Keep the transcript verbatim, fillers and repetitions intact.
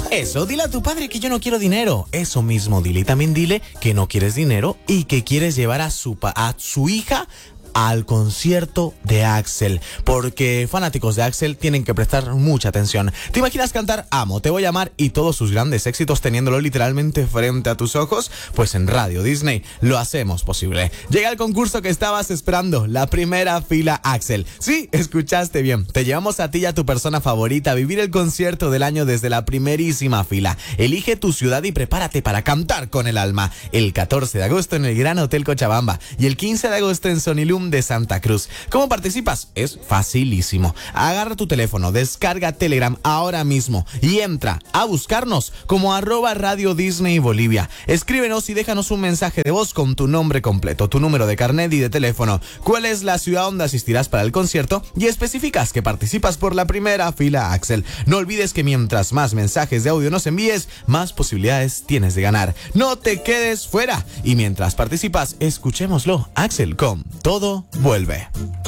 Eso, dile a tu padre que yo no quiero dinero. Eso mismo, dile. Y también dile que no quieres dinero y que quieres llevar a su, pa- a su hija al concierto de Axel, porque fanáticos de Axel tienen que prestar mucha atención. ¿Te imaginas cantar Amo, te voy a amar y todos sus grandes éxitos teniéndolo literalmente frente a tus ojos? Pues en Radio Disney lo hacemos posible. Llega el concurso que estabas esperando, la primera fila Axel. Sí, escuchaste bien, te llevamos a ti y a tu persona favorita a vivir el concierto del año desde la primerísima fila. Elige tu ciudad y prepárate para cantar con el alma. El catorce de agosto en el Gran Hotel Cochabamba y el quince de agosto en Sonilum de Santa Cruz. ¿Cómo participas? Es facilísimo. Agarra tu teléfono, descarga Telegram ahora mismo y entra a buscarnos como arroba Radio Disney Bolivia. Escríbenos y déjanos un mensaje de voz con tu nombre completo, tu número de carnet y de teléfono, cuál es la ciudad donde asistirás para el concierto y especificas que participas por la primera fila Axel. No olvides que mientras más mensajes de audio nos envíes, más posibilidades tienes de ganar. No te quedes fuera y mientras participas, escuchémoslo. Axel con Todo Vuelve.